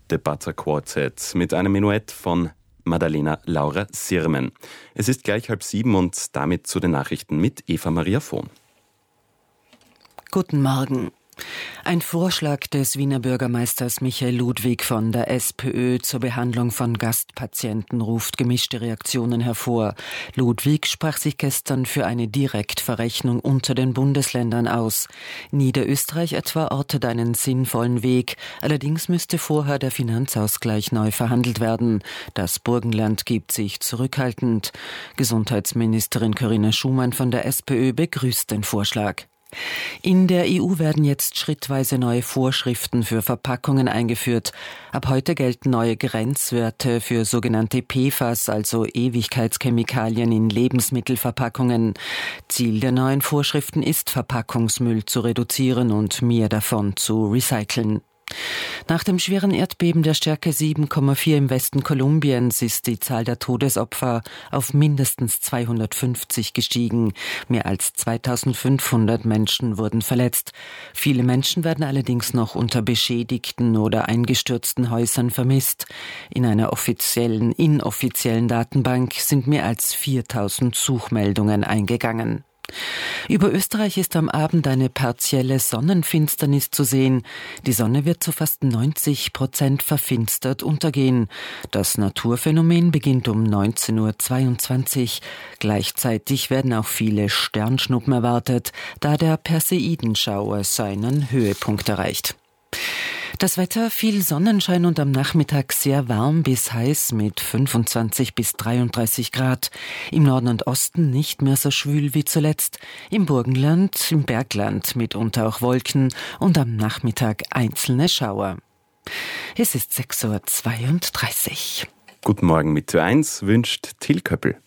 The Butter Quartet mit einem Menuett von Maddalena Laura Sirmen. Es ist gleich 6:30 und damit zu den Nachrichten mit Eva-Maria Vohn. Guten Morgen. Ein Vorschlag des Wiener Bürgermeisters Michael Ludwig von der SPÖ zur Behandlung von Gastpatienten ruft gemischte Reaktionen hervor. Ludwig sprach sich gestern für eine Direktverrechnung unter den Bundesländern aus. Niederösterreich etwa ortet einen sinnvollen Weg. Allerdings müsste vorher der Finanzausgleich neu verhandelt werden. Das Burgenland gibt sich zurückhaltend. Gesundheitsministerin Corinna Schumann von der SPÖ begrüßt den Vorschlag. In der EU werden jetzt schrittweise neue Vorschriften für Verpackungen eingeführt. Ab heute gelten neue Grenzwerte für sogenannte PFAS, also Ewigkeitschemikalien in Lebensmittelverpackungen. Ziel der neuen Vorschriften ist, Verpackungsmüll zu reduzieren und mehr davon zu recyceln. Nach dem schweren Erdbeben der Stärke 7,4 im Westen Kolumbiens ist die Zahl der Todesopfer auf mindestens 250 gestiegen. Mehr als 2500 Menschen wurden verletzt. Viele Menschen werden allerdings noch unter beschädigten oder eingestürzten Häusern vermisst. In einer inoffiziellen Datenbank sind mehr als 4000 Suchmeldungen eingegangen. Über Österreich ist am Abend eine partielle Sonnenfinsternis zu sehen. Die Sonne wird zu fast 90% verfinstert untergehen. Das Naturphänomen beginnt um 19:22 Uhr. Gleichzeitig werden auch viele Sternschnuppen erwartet, da der Perseidenschauer seinen Höhepunkt erreicht. Das Wetter, viel Sonnenschein und am Nachmittag sehr warm bis heiß mit 25 bis 33 Grad. Im Norden und Osten nicht mehr so schwül wie zuletzt. Im Burgenland, im Bergland mitunter auch Wolken und am Nachmittag einzelne Schauer. Es ist 6:32 Uhr. Guten Morgen mit Ö1 wünscht Till Köppel.